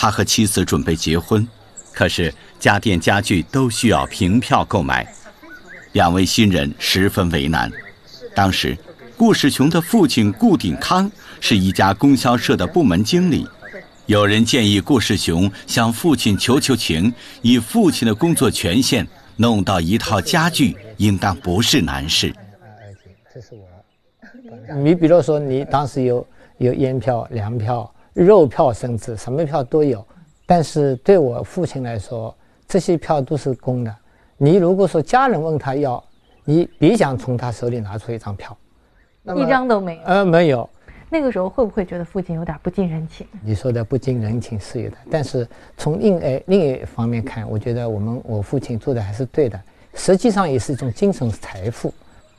他和妻子准备结婚，可是家电家具都需要凭票购买，两位新人十分为难。当时顾世雄的父亲顾鼎康是一家供销社的部门经理，有人建议顾世雄向父亲求求情，以父亲的工作权限弄到一套家具，应当不是难事。 这是我，你比如说你当时有烟票、粮票、肉票，甚至什么票都有，但是对我父亲来说，这些票都是公的。你如果说家人问他要，你别想从他手里拿出一张票， 一张都没有。 没有。 那个时候会不会觉得父亲有点不近人情？ 你说的不近人情是有的，但是从另一方面看，我觉得我父亲做的还是对的，实际上也是一种精神财富。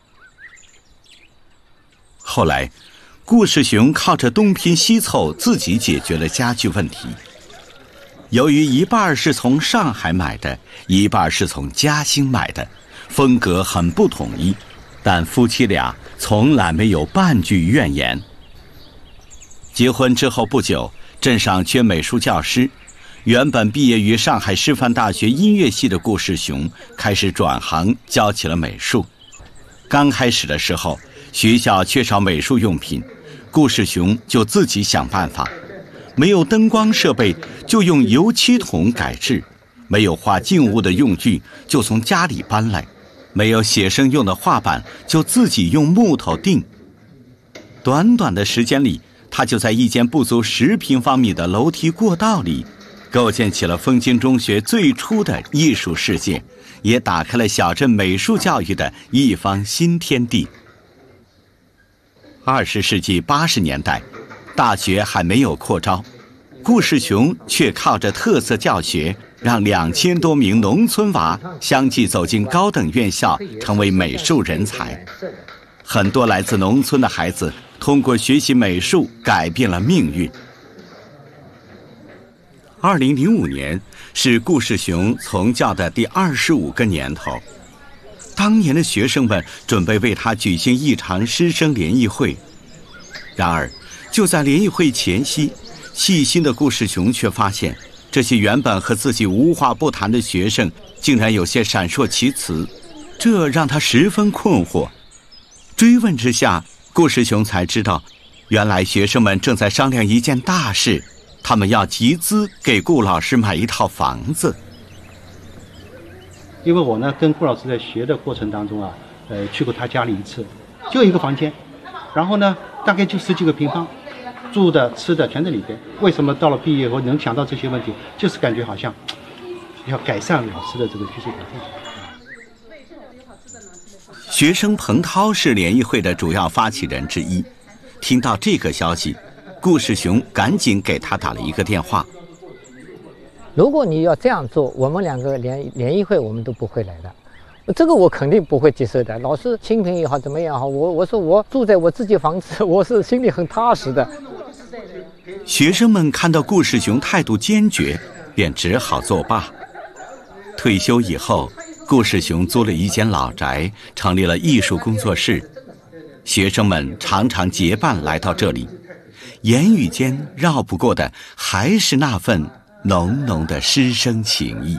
后来顾世雄靠着东拼西凑自己解决了家具问题。由于一半是从上海买的，一半是从嘉兴买的，风格很不统一，但夫妻俩从来没有半句怨言。结婚之后不久，镇上缺美术教师，原本毕业于上海师范大学音乐系的顾世雄开始转行教起了美术。刚开始的时候，学校缺少美术用品，顾世雄就自己想办法，没有灯光设备就用油漆桶改制，没有画静物的用具就从家里搬来，没有写生用的画板就自己用木头钉。短短的时间里，他就在一间不足10平方米的楼梯过道里构建起了枫泾中学最初的艺术世界，也打开了小镇美术教育的一方新天地。20世纪80年代，大学还没有扩招，顾世雄却靠着特色教学，让2000多名农村娃相继走进高等院校，成为美术人才。很多来自农村的孩子通过学习美术改变了命运。2005年是顾世雄从教的第25个年头，当年的学生们准备为他举行一场师生联谊会。然而就在联谊会前夕，细心的顾世雄却发现，这些原本和自己无话不谈的学生竟然有些闪烁其词，这让他十分困惑。追问之下，顾世雄才知道，原来学生们正在商量一件大事，他们要集资给顾老师买一套房子。 因为我呢跟顾老师在学的过程当中啊，去过他家里一次，就一个房间，然后呢大概就10几个平方，住的吃的全在里边。为什么到了毕业后能想到这些问题，就是感觉好像要改善老师的这个居住环境。 学生彭涛是联谊会的主要发起人之一，听到这个消息，顾世雄赶紧给他打了一个电话。 如果你要这样做，我们两个联谊会我们都不会来的，这个我肯定不会接受的。老师清贫也好，怎么样好，我说我住在我自己房子，我是心里很踏实的。 学生们看到顾世雄态度坚决，便只好作罢。退休以后，顾世雄租了一间老宅，成立了艺术工作室。学生们常常结伴来到这里，言语间绕不过的还是那份浓浓的师生情谊。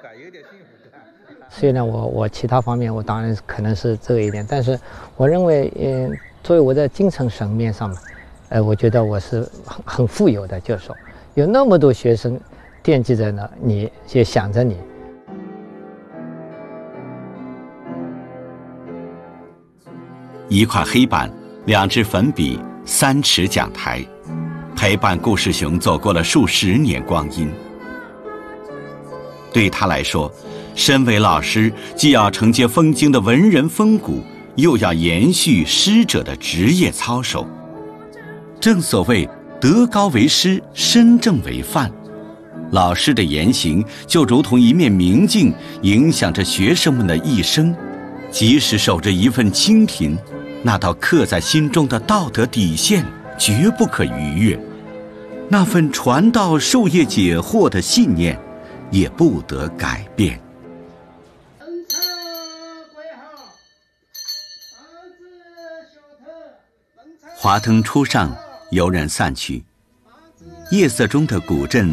虽然我其他方面我当然可能是这一点，但是我认为作为我的精神层面上嘛，我觉得我是很富有的，就是说有那么多学生惦记着呢，你也想着你。 一块黑板，2支粉笔，3尺讲台，陪伴顾世雄走过了数十年光阴。对他来说，身为老师，既要承接枫泾的文人风骨，又要延续师者的职业操守。正所谓德高为师，身正为范。老师的言行就如同一面明镜，影响着学生们的一生。即使守着一份清贫，那道刻在心中的道德底线绝不可逾越，那份传道授业解惑的信念也不得改变。华灯初上，游人散去，夜色中的古镇